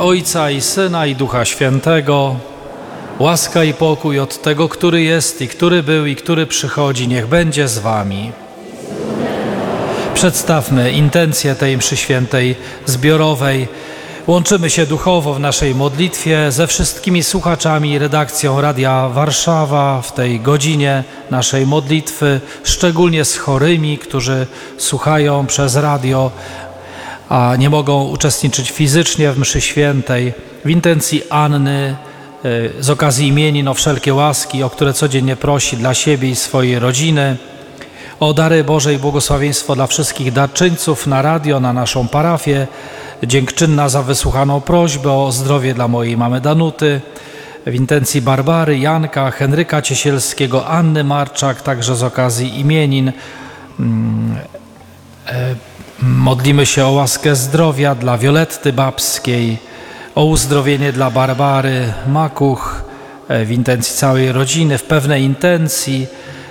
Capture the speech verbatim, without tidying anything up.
Ojca i Syna i Ducha Świętego. Łaska i pokój od tego, który jest i który był i który przychodzi, niech będzie z wami. Przedstawmy intencję tej mszy świętej zbiorowej. Łączymy się duchowo w naszej modlitwie ze wszystkimi słuchaczami i redakcją Radia Warszawa w tej godzinie naszej modlitwy, szczególnie z chorymi, którzy słuchają przez radio, a nie mogą uczestniczyć fizycznie w mszy świętej. W intencji Anny z okazji imienin o wszelkie łaski, o które codziennie prosi dla siebie i swojej rodziny, o dary Boże i błogosławieństwo dla wszystkich darczyńców na radio, na naszą parafię, dziękczynna za wysłuchaną prośbę o zdrowie dla mojej mamy Danuty, w intencji Barbary, Janka, Henryka Ciesielskiego, Anny Marczak, także z okazji imienin. Modlimy się o łaskę zdrowia dla Violetty Babskiej, o uzdrowienie dla Barbary Makuch, w intencji całej rodziny, w pewnej intencji